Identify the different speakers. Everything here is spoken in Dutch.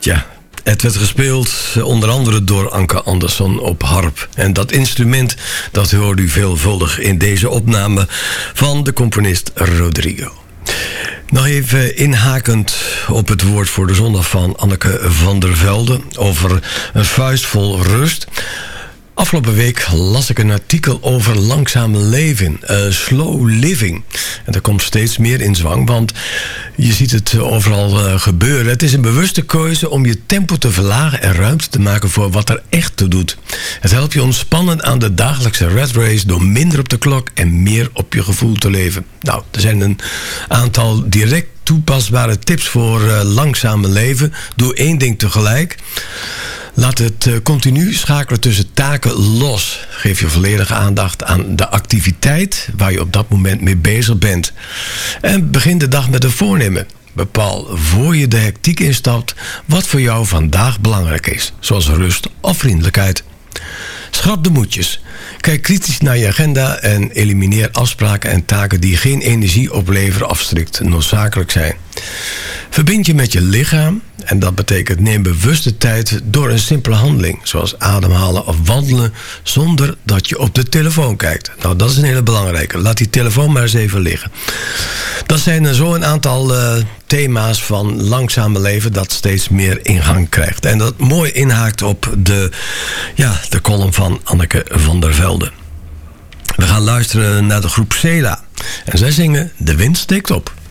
Speaker 1: Ja, het werd gespeeld onder andere door Anke Andersson op harp. En dat instrument, dat hoort u veelvuldig in deze opname van de componist Rodrigo. Nog even inhakend op het woord voor de zondag van Anneke van der Velde over een vuist vol rust. Afgelopen week las ik een artikel over langzaam leven, slow living. En dat komt steeds meer in zwang, want je ziet het overal gebeuren. Het is een bewuste keuze om je tempo te verlagen en ruimte te maken voor wat er echt toe doet. Het helpt je ontspannen aan de dagelijkse rat race door minder op de klok en meer op je gevoel te leven. Nou, er zijn een aantal direct toepasbare tips voor langzame leven. Doe één ding tegelijk. Laat het continu schakelen tussen taken los. Geef je volledige aandacht aan de activiteit waar je op dat moment mee bezig bent. En begin de dag met een voornemen. Bepaal voor je de hectiek instapt wat voor jou vandaag belangrijk is. Zoals rust of vriendelijkheid. Schrap de moedjes. Kijk kritisch naar je agenda en elimineer afspraken en taken die geen energie opleveren of strikt noodzakelijk zijn. Verbind je met je lichaam en dat betekent neem bewuste tijd door een simpele handeling, zoals ademhalen of wandelen, zonder dat je op de telefoon kijkt. Nou, dat is een hele belangrijke. Laat die telefoon maar eens even liggen. Dat zijn er zo een aantal thema's van langzame leven dat steeds meer ingang krijgt. En dat mooi inhaakt op de column van Anneke van der Velde. We gaan luisteren naar de groep Cela. En zij zingen De wind steekt op.